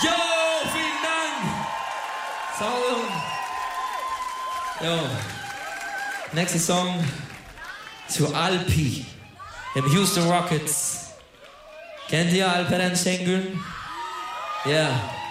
Jo, vielen Dank. Jo. Nächster Song zu Alpi im Houston Rockets. Kennt ihr Alperen Şengün? Ja.